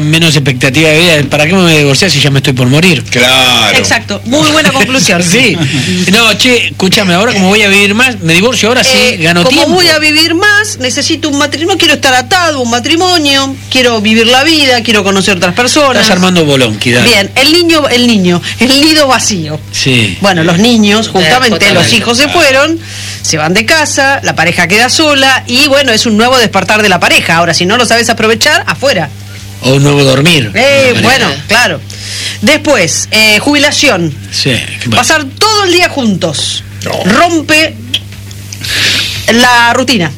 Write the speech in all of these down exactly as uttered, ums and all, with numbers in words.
menos expectativa de vida. ¿Para qué me voy a divorciar si ya me estoy por morir? Claro. Exacto, muy buena conclusión. Sí. No, che, escúchame, ahora como voy a vivir más, me divorcio ahora sí, Eh, gano como tiempo. voy a vivir más, necesito un matrimonio, quiero estar atado a un matrimonio, quiero vivir la vida, quiero conocer otras personas. Estás armando bolón, dale. Bien, el niño, el niño, el nido vacío. Sí. Bueno, los niños, justamente Eh, los hijos se fueron, se van de casa, la pareja queda sola y bueno, es un nuevo despertar de la pareja. Ahora, si no lo sabes aprovechar, afuera. O un nuevo dormir. Eh, bueno, claro. Después, eh, jubilación. Sí. ¿Qué pasa? Pasar todo el día juntos. No. Rompe la rutina.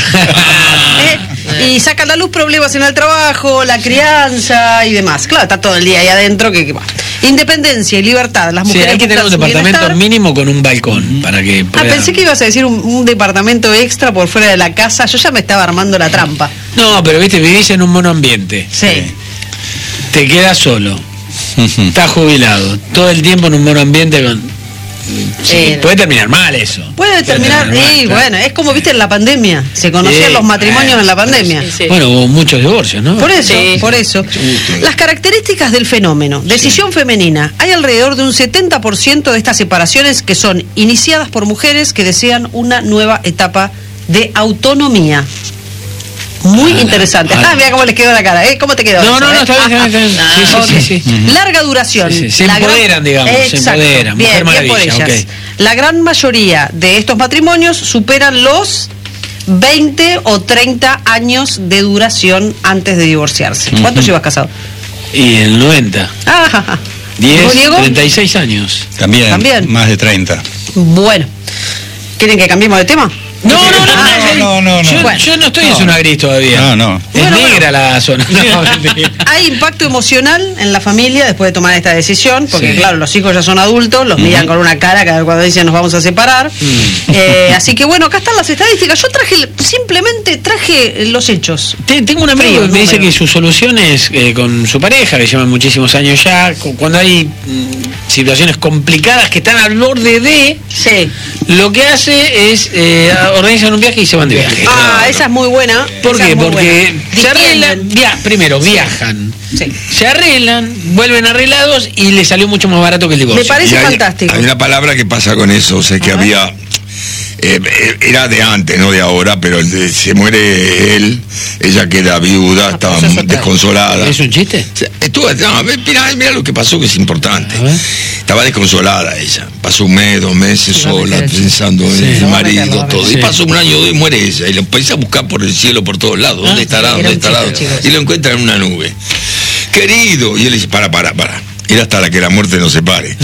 ¿Eh? Y saca a la luz problemas en el trabajo, la crianza y demás. Claro, está todo el día ahí adentro. Que, que va. Independencia y libertad. Las Sí, mujeres hay que tener un buscan su departamento bienestar. mínimo con un balcón para que Ah, puedan- pensé que ibas a decir un, un departamento extra por fuera de la casa. Yo ya me estaba armando la trampa. No, pero viste, vivís en un monoambiente. Sí. Te quedas solo. Estás jubilado. Todo el tiempo en un monoambiente con... Sí, Eh, puede terminar mal eso. Puede terminar, mal, y claro. bueno, es como viste en la pandemia. Se conocían Sí, los matrimonios bueno, en la pandemia. Sí, sí. Bueno, hubo muchos divorcios, ¿no? Por eso, Sí. por eso. Las características del fenómeno. Decisión femenina. Hay alrededor de un setenta por ciento de estas separaciones que son iniciadas por mujeres que desean una nueva etapa de autonomía. Muy Ah, interesante. ah. Ah, mira cómo les quedó la cara, ¿eh? ¿Cómo te quedó? No, eso, no, no, eh? está bien, está bien, está bien. Sí, Ok. sí, sí, sí. Larga duración. Sí, sí, se La gran- empoderan, digamos, se Exacto. empoderan. Bien, Mujer bien por maravilla, ellas. ok. La gran mayoría de estos matrimonios superan los veinte o treinta años de duración antes de divorciarse. ¿Cuánto llevas casado? Y el noventa. Ah, ja, ja. diez, ¿Vos, Diego? treinta y seis años. También, También. más de treinta. Bueno. ¿Quieren que cambiemos de tema? No, no, no, Ah, no, no, no, no. Yo, Bueno. yo no estoy en No. zona gris todavía. No, no. Es Bueno, negra bueno. la zona. No, mentira. Hay impacto emocional en la familia después de tomar esta decisión, porque Sí. claro, los hijos ya son adultos, los miran con una cara cada cuando dicen nos vamos a separar. Eh, así que bueno, acá están las estadísticas. Yo traje, simplemente traje los hechos. Te- Tengo un amigo Frío, que me dice número. que su solución es eh, con su pareja, que llevan muchísimos años ya, cu- cuando hay mm, situaciones complicadas que están al borde de, Sí. lo que hace es eh, organizan un viaje y se van de viaje. Ah, esa es muy buena. ¿Por esa qué? es muy Porque buena. se arreglan, Distienden. via- primero viajan, Sí. se arreglan, vuelven arreglados y les salió mucho más barato que el divorcio. Me parece Y hay, fantástico. hay una palabra que pasa con eso, o sea, que A ver. había... eh, eh, era de antes, no de ahora, pero el de- se muere él, ella queda viuda, estaba pues eso es desconsolada. ¿Es un chiste? O sea, estuvo, no, mira, mira lo que pasó, que es importante. A ver. Estaba desconsolada ella. Pasó un mes, dos meses Sí, va a sola, meter el pensando Sí. en Lo el va a marido, meter, lo va a todo. meter. Y Sí. pasó un año o dos y muere ella. Y lo empieza a buscar por el cielo, por todos lados. ¿Dónde estará? sí, ¿Dónde era un estará? chiste, chicos. Y lo encuentra en una nube. Querido. Y él dice, para, para, para. Era hasta la que la muerte nos separe.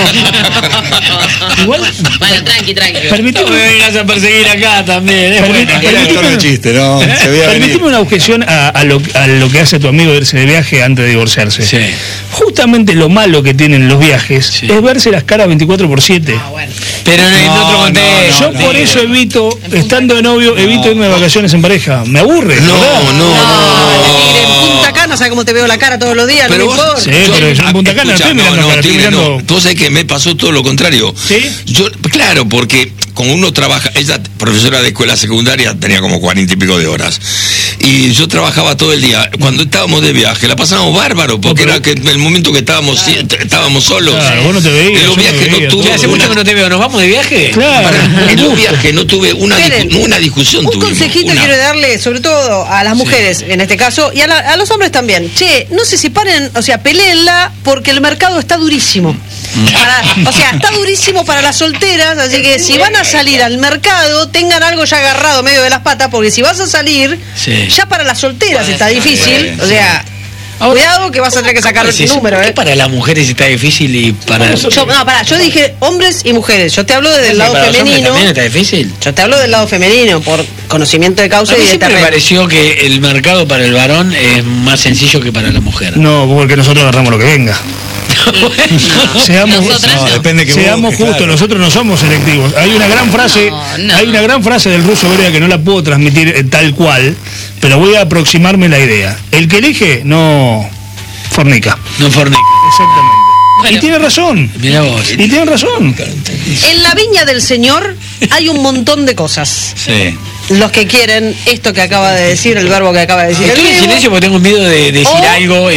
Igual, Bueno, tranqui, tranqui. No permitime, me vengas a perseguir acá también. Es Permite- bueno. Era permitime- todo chiste, ¿no? Se veía venir. permitime una objeción a, a lo, a lo que hace tu amigo de irse de viaje antes de divorciarse. Sí. Justamente lo malo que tienen los viajes Sí. es verse las caras veinticuatro por siete. Pero en, en No, otro no, contexto. Yo no, por no. eso evito, estando de novio, evito irme de vacaciones en pareja. Me aburre. No, ¿verdad? no, no. No, Tigre, en Punta Cana, ¿sabes cómo te veo la cara todos los días? Pero no me vos- importa. Sí, pero yo en Punta Cana no escucha, estoy mirando no, cara, estoy Tigre, mirando- no. Tú sabes que me pasó todo lo contrario. ¿Sí? Yo, claro, porque como uno trabaja, ella profesora de escuela secundaria tenía como cuarenta y pico de horas. Y yo trabajaba todo el día. Cuando estábamos de viaje, la pasábamos bárbaro, porque No, era que el momento que estábamos si- estábamos solos. Claro, vos no te veías, En los yo no viajes no veía, tuve Ya hace mucho una- que no te veo. ¿Nos vamos de viaje? Claro. Para- en los viajes no tuve una, Esperen, discu- una discusión. Un tuvimos, consejito una. quiero darle, sobre todo a las mujeres en este caso, y a, la- a los hombres también. Che, no se separen, o sea, peleenla porque el mercado está durísimo. Para- o sea, está durísimo para las solteras, así que si van a salir al mercado, tengan algo ya agarrado medio de las patas, porque si vas a salir, Sí. ya para las solteras está difícil. sí, O sea, cuidado que vas a tener que sacar ¿Cómo es el eso? número, ¿Por qué ¿eh? para las mujeres está difícil y para... Yo, no, pará, yo dije hombres y mujeres. Yo te hablo desde el lado para los hombres femenino. también está difícil? Yo te hablo del lado femenino, por conocimiento de A causa mí y de siempre me terreno. pareció que el mercado para el varón es más sencillo que para la mujer. No, porque nosotros agarramos lo que venga. Seamos, Nosotras No, no. depende que seamos busques, justos, claro. nosotros no somos selectivos. Hay una gran frase, No, no. hay una gran frase del ruso Beria que no la puedo transmitir eh, tal cual, pero voy a aproximarme la idea. El que elige no fornica. No fornic. Exactamente. Bueno. Y tiene razón. Mirá vos. Y tiene razón. En la viña del Señor hay un montón de cosas. Sí. Los que quieren esto que acaba de decir, el verbo que acaba de decir el Estoy en Diego. silencio porque tengo miedo de decir O- algo